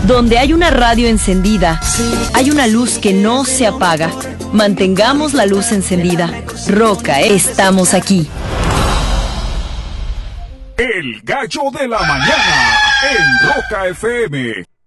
Donde hay una radio encendida, hay una luz que no se apaga. Mantengamos la luz encendida. Roca, estamos aquí. El gallo de la mañana en Roca FM.